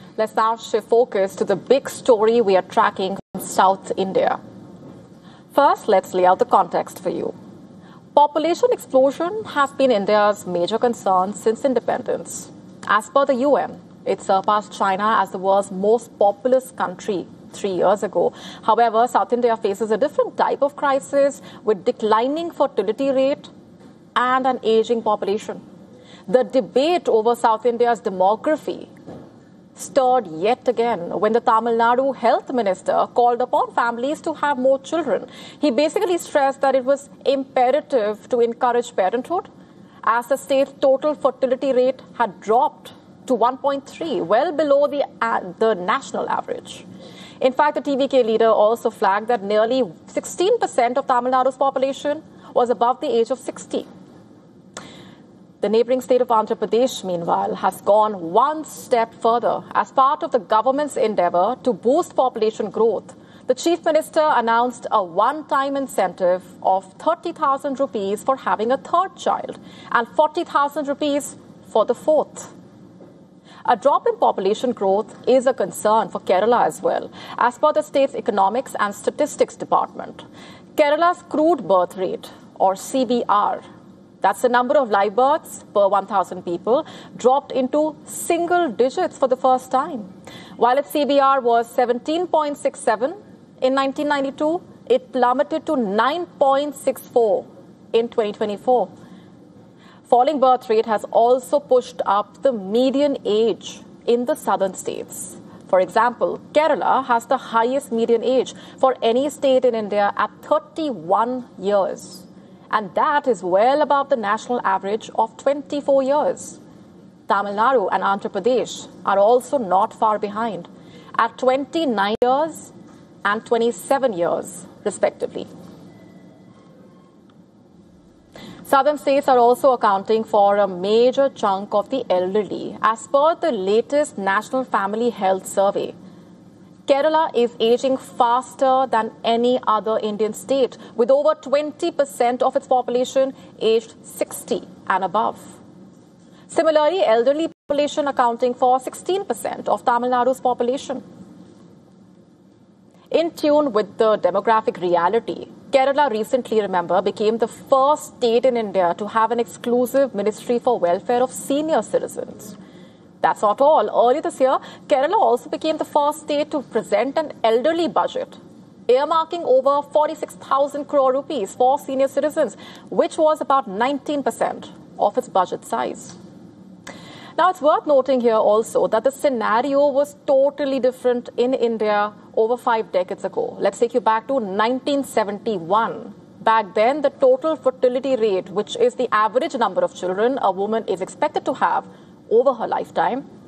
Let's now shift focus to the big story we are tracking from South India. First, let's lay out the context for you. Population explosion has been India's major concern since independence. As per the UN, it surpassed China as the world's most populous country 3 years ago. However, South India faces a different type of crisis with declining fertility rate and an aging population. The debate over South India's demography stirred yet again when the Tamil Nadu health minister called upon families to have more children. He basically stressed that it was imperative to encourage parenthood as the state's total fertility rate had dropped to 1.3, well below the national average. In fact, the TVK leader also flagged that nearly 16% of Tamil Nadu's population was above the age of 60. The neighbouring state of Andhra Pradesh, meanwhile, has gone one step further. As part of the government's endeavour to boost population growth, the Chief Minister announced a one-time incentive of 30,000 rupees for having a third child and 40,000 rupees for the fourth. A drop in population growth is a concern for Kerala as well. As per the state's Economics and Statistics Department, Kerala's crude birth rate, or CBR, that's the number of live births per 1,000 people, dropped into single digits for the first time. While its CBR was 17.67 in 1992, it plummeted to 9.64 in 2024. Falling birth rate has also pushed up the median age in the southern states. For example, Kerala has the highest median age for any state in India at 31 years. And that is well above the national average of 24 years. Tamil Nadu and Andhra Pradesh are also not far behind at 29 years and 27 years, respectively. Southern states are also accounting for a major chunk of the elderly. As per the latest National Family Health Survey, Kerala is aging faster than any other Indian state, with over 20% of its population aged 60 and above. Similarly, elderly population accounting for 16% of Tamil Nadu's population. In tune with the demographic reality, Kerala recently, remember, became the first state in India to have an exclusive Ministry for Welfare of Senior Citizens. That's not all. Earlier this year, Kerala also became the first state to present an elderly budget, earmarking over 46,000 crore rupees for senior citizens, which was about 19% of its budget size. Now, it's worth noting here also that the scenario was totally different in India over 5 decades ago. Let's take you back to 1971. Back then, the total fertility rate, which is the average number of children a woman is expected to have over her lifetime,